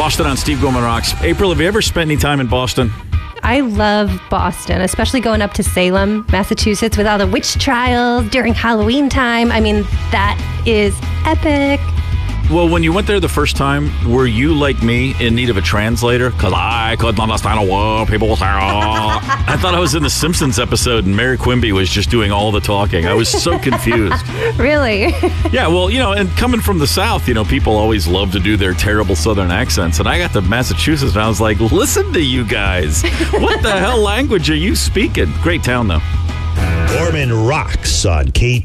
Boston on Steve Gorman Rocks. April, have you ever spent any time in Boston? I love Boston, especially going up to Salem, Massachusetts with all the witch trials during Halloween time. I mean, that is epic. Well, when you went there the first time, were you like me in need of a translator? Because I couldn't understand a word people were saying. I thought I was in the Simpsons episode and Mary Quimby was just doing all the talking. I was so confused. Really? Yeah, well, and coming from the South, people always love to do their terrible Southern accents. And I got to Massachusetts and I was like, listen to you guys. What the hell language are you speaking? Great town, though. Gorman Rocks on K.